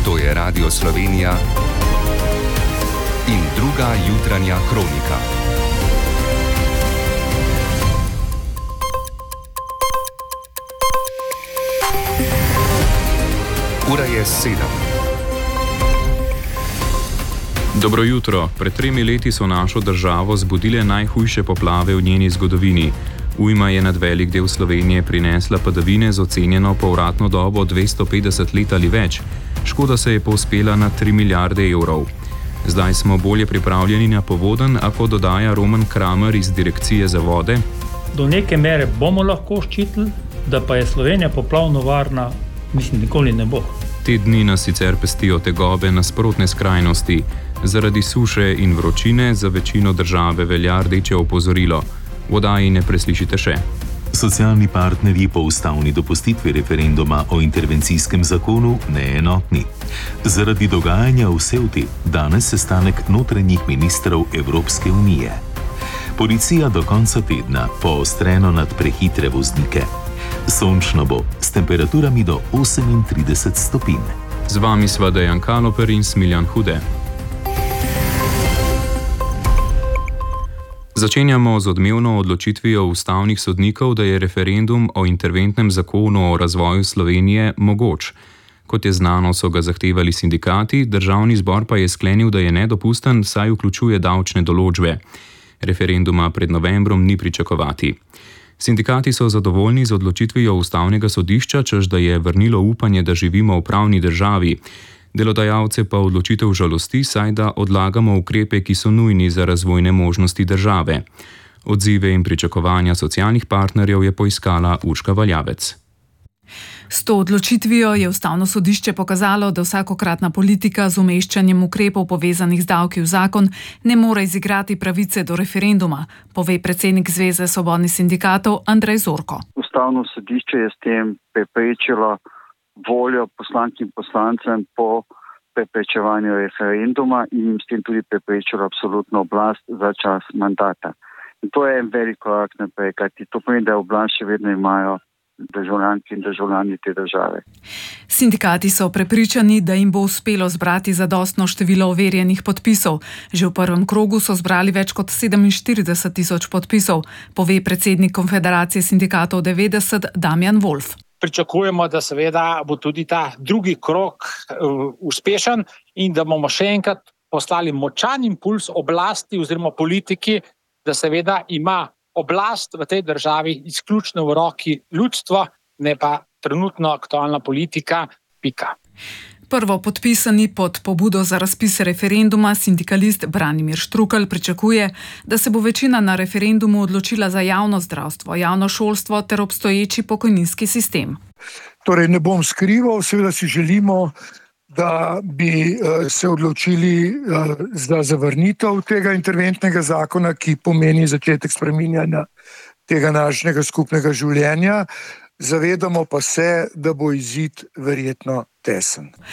To je Radio Slovenija in druga jutranja kronika. Ura je 7. Dobro jutro. Pred 3 leti so našo državo zbudile najhujše poplave v njeni zgodovini. Ujma je nad velik del Slovenije prinesla padavine z ocenjeno povratno dobo 250 let ali več. Škoda se je povzpela na 3 milijarde evrov. Zdaj smo bolje pripravljeni na povodenj, a kot dodaja Roman Kramer iz Direkcije za vode, do neke mere bomo lahko ščitili, da pa je Slovenija poplavno varna, mislim, nikoli ne bo. Te dni nas sicer pestijo tegobe nasprotne skrajnosti. Zaradi suše in vročine za večino države velja rdeče opozorilo. Vodaji ne preslišite še. Socialni partnerji po ustavni dopustitvi referenduma o intervencijskem zakonu neenotni. Zaradi dogajanja v Sevti danes sestanek notranjih ministrov Evropske unije. Policija do konca tedna poostreno nad prehitre voznike. Sončno bo s temperaturami do 38 stopinj. Z vami sva Dejan Kaloper in Smiljan Hude. Začenjamo z odmevno odločitvijo ustavnih sodnikov, da je referendum o interventnem zakonu o razvoju Slovenije mogoč. Kot je znano, so ga zahtevali sindikati, Državni zbor pa je sklenil, da je nedopusten, saj vključuje davčne določbe. Referenduma pred novembrom ni pričakovati. Sindikati so zadovoljni z odločitvijo ustavnega sodišča, češ da je vrnilo upanje, da živimo v pravni državi. Delodajalce pa odločitev žalosti, saj da odlagamo ukrepe, ki so nujni za razvojne možnosti države. Odzive in pričakovanja socialnih partnerjev je poiskala Urška Valjavec. S to odločitvijo je ustavno sodišče pokazalo, da vsakokratna politika z umeščanjem ukrepov povezanih z davki v zakon ne more izigrati pravice do referenduma, pove predsednik Zveze svobodnih sindikatov Andrej Zorko. Ustavno sodišče je s tem preprečilo voljo poslank in poslancem po preprečevanju referenduma in jim s tem tudi preprečilo absolutno oblast za čas mandata. In to je en velik korak naprej, kajti to pomeni, da oblast še vedno imajo državljanke in državljani te države. Sindikati so prepričani, da jim bo uspelo zbrati zadostno število overjenih podpisov. Že v prvem krogu so zbrali več kot 47 tisoč podpisov, pove predsednik Konfederacije sindikatov 90 Damjan Wolf. Pričakujemo, da seveda bo tudi ta drugi krog uspešen in da bomo še enkrat poslali močan impuls oblasti oziroma politiki, da seveda ima oblast v tej državi izključno v roki ljudstva, ne pa trenutno aktualna politika, pika. Prvo podpisani pod pobudo za razpis referenduma sindikalist Branimir Štrukelj pričakuje, da se bo večina na referendumu odločila za javno zdravstvo, javno šolstvo ter obstoječi pokojninski sistem. Torej ne bom skrival, seveda si želimo, da bi se odločili za zavrnitev tega interventnega zakona, ki pomeni začetek spreminjanja tega našega skupnega življenja. Zavedamo pa se, da bo izid verjetno tesen.